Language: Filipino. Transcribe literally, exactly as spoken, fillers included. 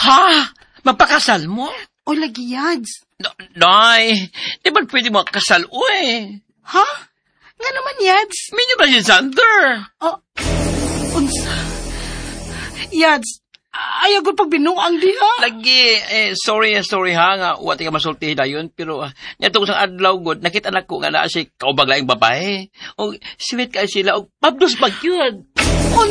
Ha? Mapakasal mo? O lagi, Yads. No, Nay, di ba pwede mo kasal, uy? Ha? Nga naman, Yads. Minyo ba si Sander? Oh, unsa? Yads, ayaw ko pag binuang di ha? Lagi, eh, sorry, sorry ha, nga, wati ka masulti dayon, pero, uh, nitong sa adlaw god, nakita na ko nga na si kaubag laing babae. O, sweet ka sila, o, pabdos bag yun.